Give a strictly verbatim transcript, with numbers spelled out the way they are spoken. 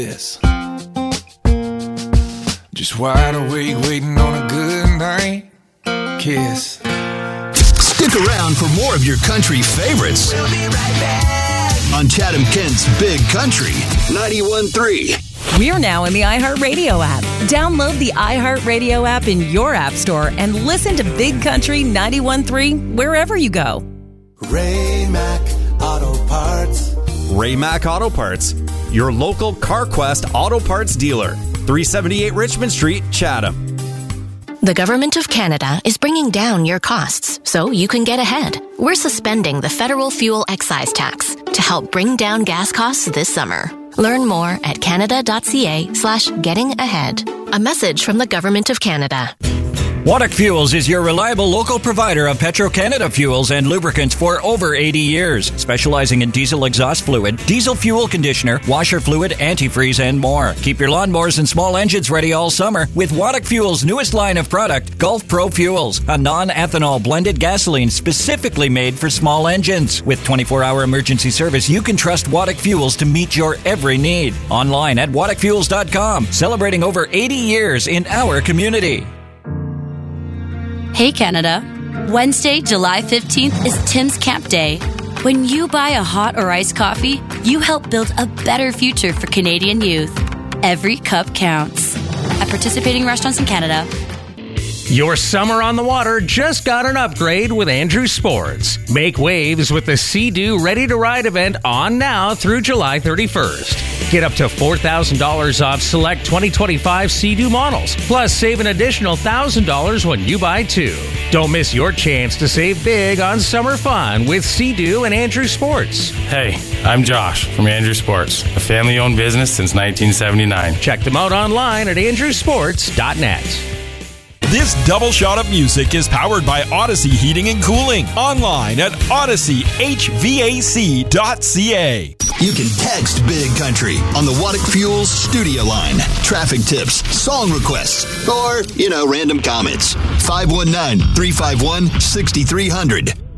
This. Just wide awake, waiting on a good night kiss. Stick around for more of your country favorites. We'll be right back on Chatham Kent's Big Country ninety-one point three. We're now in the iHeartRadio app. Download the iHeartRadio app in your app store and listen to Big Country ninety-one point three wherever you go. Ray-Mac Auto Parts. Ray-Mac Auto Parts, your local CarQuest Auto Parts dealer. three seventy-eight Richmond Street, Chatham. The Government of Canada is bringing down your costs so you can get ahead. We're suspending the federal fuel excise tax to help bring down gas costs this summer. Learn more at canada.ca slash getting ahead. A message from the Government of Canada. Waddock Fuels is your reliable local provider of Petro-Canada fuels and lubricants for over eighty years, specializing in diesel exhaust fluid, diesel fuel conditioner, washer fluid, antifreeze, and more. Keep your lawnmowers and small engines ready all summer with Waddock Fuels' newest line of product, Gulf Pro Fuels, a non-ethanol blended gasoline specifically made for small engines. With twenty-four hour emergency service, you can trust Waddock Fuels to meet your every need. Online at waddock fuels dot com, celebrating over eighty years in our community. Hey Canada, Wednesday, July fifteenth is Tim's Camp Day. When you buy a hot or iced coffee, you help build a better future for Canadian youth. Every cup counts. At participating restaurants in Canada. Your summer on the water just got an upgrade with Andrew Sports. Make waves with the Sea-Doo Ready to Ride event on now through July thirty-first. Get up to four thousand dollars off select twenty twenty-five Sea-Doo models. Plus, save an additional one thousand dollars when you buy two. Don't miss your chance to save big on summer fun with Sea-Doo and Andrew Sports. Hey, I'm Josh from Andrew Sports, a family-owned business since nineteen seventy-nine. Check them out online at andrew sports dot net. This double shot of music is powered by Odyssey Heating and Cooling. Online at odyssey h v a c dot c a. You can text Big Country on the Waddock Fuels studio line. Traffic tips, song requests, or, you know, random comments. five one nine, three five one, six three zero zero.